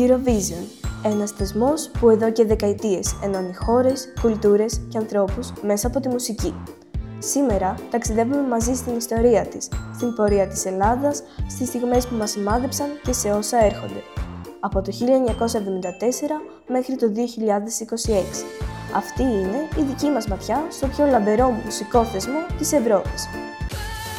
Eurovision, ένας θεσμός που εδώ και δεκαετίες ενώνει χώρες, κουλτούρες και ανθρώπους μέσα από τη μουσική. Σήμερα ταξιδεύουμε μαζί στην ιστορία της, στην πορεία της Ελλάδας, στις στιγμές που μας σημάδεψαν και σε όσα έρχονται. Από το 1974 μέχρι το 2026. Αυτή είναι η δική μας ματιά στο πιο λαμπερό μουσικό θεσμό της Ευρώπης.